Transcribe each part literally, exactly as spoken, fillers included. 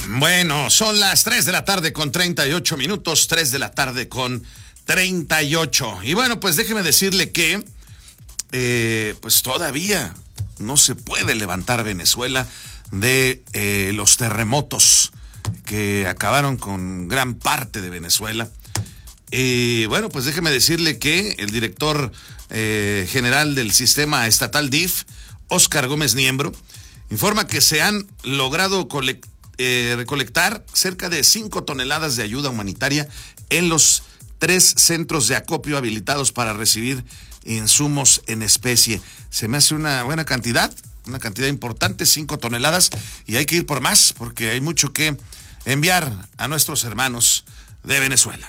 Bueno, son las tres de la tarde con treinta y ocho minutos, tres de la tarde con treinta y ocho. Y bueno, pues déjeme decirle que eh, pues todavía no se puede levantar Venezuela de eh, los terremotos que acabaron con gran parte de Venezuela. Y bueno, pues déjeme decirle que el director eh, general del sistema estatal D I F, Óscar Gómez Niembro, informa que se han logrado colectar Eh, recolectar cerca de cinco toneladas de ayuda humanitaria en los tres centros de acopio habilitados para recibir insumos en especie. Se me hace una buena cantidad, una cantidad importante, cinco toneladas, y hay que ir por más porque hay mucho que enviar a nuestros hermanos de Venezuela.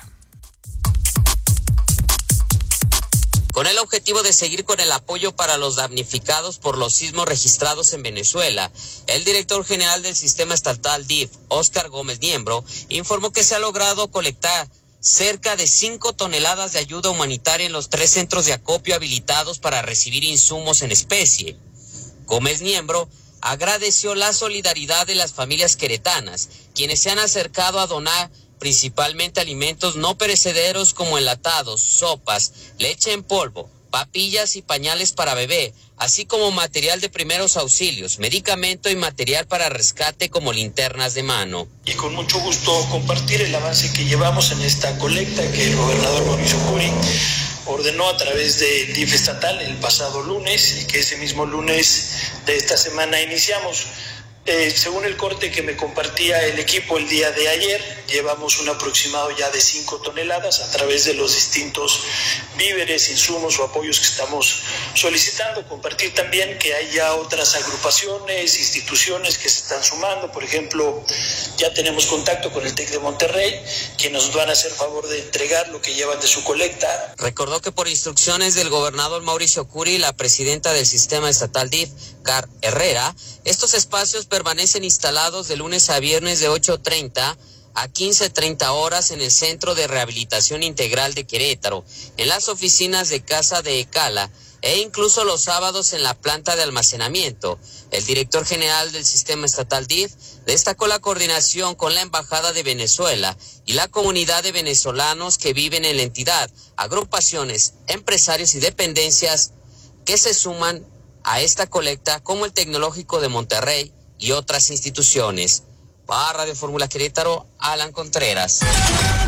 Con el objetivo de seguir con el apoyo para los damnificados por los sismos registrados en Venezuela, el director general del sistema estatal D I F, Óscar Gómez Niembro, informó que se ha logrado colectar cerca de cinco toneladas de ayuda humanitaria en los tres centros de acopio habilitados para recibir insumos en especie. Gómez Niembro agradeció la solidaridad de las familias queretanas, quienes se han acercado a donar principalmente alimentos no perecederos como enlatados, sopas, leche en polvo, papillas y pañales para bebé, así como material de primeros auxilios, medicamento y material para rescate como linternas de mano. Y con mucho gusto compartir el avance que llevamos en esta colecta que el gobernador Mauricio Curi ordenó a través de D I F estatal el pasado lunes y que ese mismo lunes de esta semana iniciamos. Eh, según el corte que me compartía el equipo el día de ayer, llevamos un aproximado ya de cinco toneladas a través de los distintos víveres, insumos o apoyos que estamos solicitando. Compartir también que hay ya otras agrupaciones, instituciones que se están sumando. Por ejemplo, ya tenemos contacto con el TEC de Monterrey, quienes nos van a hacer favor de entregar lo que llevan de su colecta. Recordó que por instrucciones del gobernador Mauricio Curi y la presidenta del sistema estatal D I F, Car Herrera, estos espacios permanecen instalados de lunes a viernes de ocho treinta a quince treinta horas en el Centro de Rehabilitación Integral de Querétaro, en las oficinas de Casa de Ecala e incluso los sábados en la planta de almacenamiento. El director general del sistema estatal D I F destacó la coordinación con la Embajada de Venezuela y la comunidad de venezolanos que viven en la entidad, agrupaciones, empresarios y dependencias que se suman a esta colecta como el Tecnológico de Monterrey y otras instituciones. Para Radio Fórmula Querétaro, Alan Contreras.